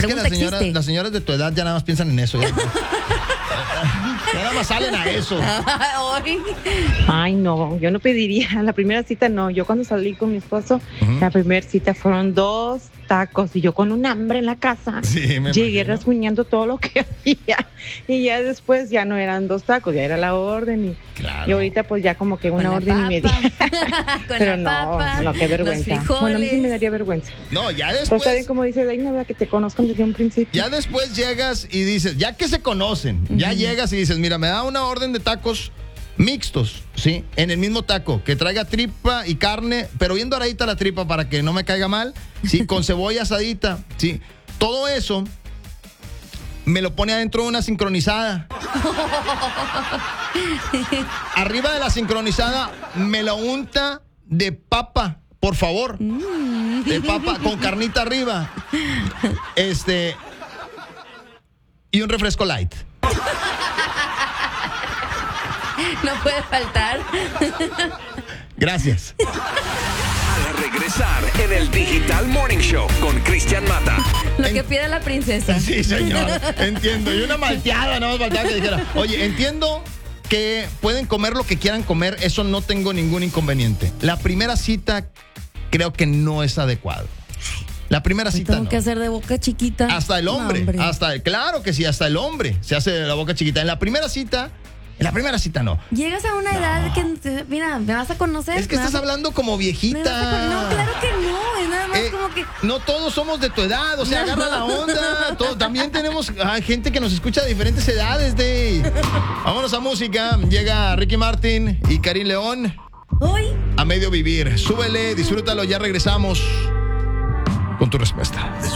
pregunta existe. Las señoras de tu edad ya nada más piensan en eso. Ya nada más salen a eso. Ay, no, yo no pediría la primera cita, no. Yo cuando salí con mi esposo, la primera cita fueron 2 tacos y yo con un hambre en la casa. Sí, llegué imagino. rasguñando todo lo que había y ya después ya no eran 2 tacos, ya era la orden y ahorita pues ya como que una orden y media. Pero no, qué vergüenza. Bueno, a mí sí me daría vergüenza. No, ya Pues después. está bien como dice Daina, ¿verdad? Que te conozcan desde un principio. Ya después llegas y dices, ya que se conocen, ya llegas y dices, mira, me da una orden de tacos mixtos, ¿sí? En el mismo taco, que traiga tripa y carne, pero bien doradita la tripa para que no me caiga mal, ¿sí? Con cebolla asadita, ¿sí? Todo eso me lo pone adentro de una sincronizada. Arriba de la sincronizada me lo unta de papa, por favor. De papa con carnita arriba. Y un refresco light. No puede faltar. Gracias. Al regresar en el Digital Morning Show con Cristian Mata. Lo que pide la princesa. Sí, señor. Entiendo. Y una malteada, no más faltaba que dijera. Oye, entiendo que pueden comer lo que quieran comer. Eso no tengo ningún inconveniente. La primera cita creo que no es adecuado. La primera cita Tengo no. que hacer de boca chiquita. Hasta el hombre. Claro que sí, hasta el hombre se hace de la boca chiquita. En la primera cita no. Llegas a una edad que, mira, me vas a conocer. Es que estás hablando como viejita. No, claro que no. Es nada más como que. No todos somos de tu edad, o sea, agarra la onda. También tenemos gente que nos escucha de diferentes edades. Vámonos a música. Llega Ricky Martin y Karim León. Hoy. A medio vivir. Súbele, disfrútalo, ya regresamos con tu respuesta.